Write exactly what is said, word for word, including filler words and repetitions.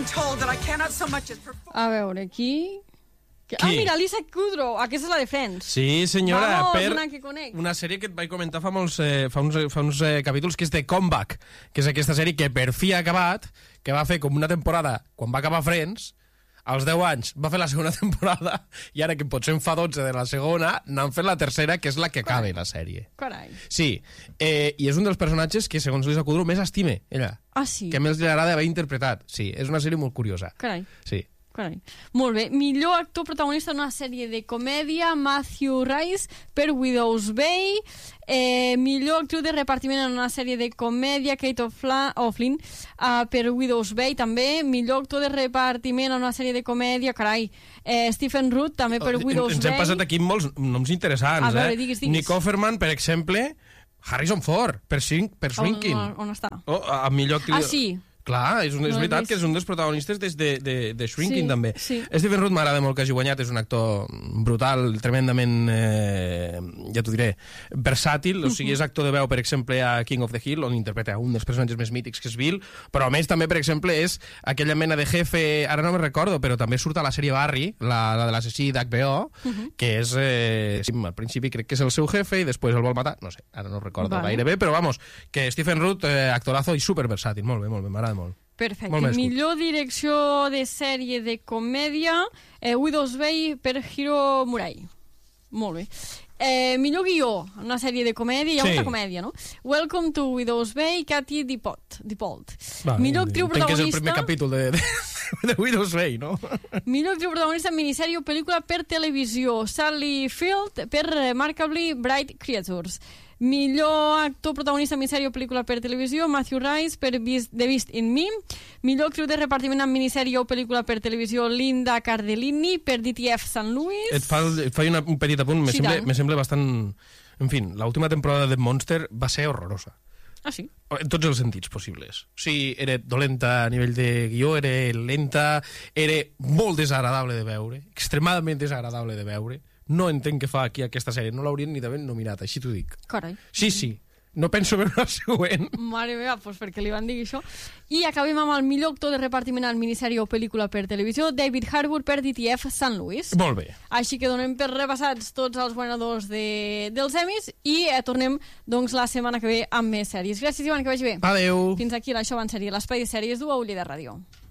told that I cannot so much as perform. A veure, aquí... Que... Ah, mira, Lisa Kudrow, aquesta és la de Friends. Sí, senyora, Vamos, per una que conec. una sèrie que et vaig comentar fa, molts, eh, fa uns, fa uns eh, capítols, que és The Comeback, que és aquesta sèrie que per fi ha acabat, que va fer com una temporada, quan va acabar Friends, als deu anys va fer la segona temporada, i ara que potser en fa dotze de la segona, n'han fet la tercera, que és la que acaba la sèrie. Carai. Sí, eh, i és un dels personatges que, segons Lisa Kudrow, més estime, ella. Ah, sí? Que més li agrada haver interpretat. Sí, és una sèrie molt curiosa. Carai. Sí. Carai. Molt bé. Millor actor protagonista d'una sèrie de comèdia, Matthew Rhys per Widow's Bay. Eh, millor actriu de repartiment en una sèrie de comèdia, Kate O'Flynn uh, per Widow's Bay també. Millor actor de repartiment en una sèrie de comèdia, carai, eh, Stephen Root també per Widow's Ens Bay. hem passat aquí molts noms interessants. A veure, eh? digues, digues. Nick Offerman, per exemple, Harrison Ford, per, per Shrinking. On, on, on està? Oh, a millor actriu... Ah, sí. Clar, és, un, és No veritat vist. que és un dels protagonistes des de, de, de Shrinking, Sí, també. sí. Stephen Root m'agrada molt que hagi guanyat, és un actor brutal, tremendament, eh, ja t'ho diré, versàtil, o sigui, és actor de veu, per exemple, a King of the Hill, on interpreta un dels personatges més mítics, que és Bill, però a més també, per exemple, és aquella mena de jefe, ara no me'n recordo, però també surt a la sèrie Barry, la, la de l'assassí d'H B O, uh -huh. que és, eh, sí, al principi crec que és el seu jefe i després el vol matar, no sé, ara no recordo Vale. gaire bé, però vamos, que Stephen Root, eh, actorazo i superversàtil, molt bé, molt bé, m'agrada molt. Perfecte. Millor direcció de sèrie de comèdia, eh, Widow's Bay per Hiro Murai. Molt bé. Eh, millor guió, una sèrie de comèdia, hi ha Sí. molta comèdia, no? Welcome to Widow's Bay, Katie Dippold. Dippold. Vale, Millor actriu entenc que és el protagonista... primer capítol de, de, de Widow's Bay, no? Millor actriu protagonista en minissèrie o pel·lícula per televisió, Sally Field per Remarkably Bright Creatures. Millor actor protagonista en minissèrie o pel·lícula per televisió, Matthew Rhys per Beast, The Beast in Me. Millor actriu de repartiment en minissèrie o pel·lícula per televisió, Linda Cardellini per D T F Saint Louis. Et fa, et fa una, un petit apunt, me, Sí, sembla, tant. me sembla bastant... En fi, l'última temporada de Monster va ser horrorosa. Ah, sí? En tots els sentits possibles. O sigui, era dolenta a nivell de guió, era lenta, era molt desagradable de veure, extremadament desagradable de veure. No entenc què fa aquí aquesta sèrie. No l'haurien ni d'haver nominat, així t'ho dic. Carai. Sí, sí. No penso veure la següent. Mare meva, doncs perquè li van dir això. I acabem amb el millor actor de repartiment en minissèrie o pel·lícula per televisió, David Harbour per D T F Saint Louis. Molt bé. Així que donem per repassats tots els guanyadors de, dels Emmys i eh, tornem doncs, la setmana que ve amb més sèries. Gràcies, Ivan, que vagi bé. Adeu. Fins aquí l'Això va en sèrie, l'espai de sèries d'U A Uller de Ràdio.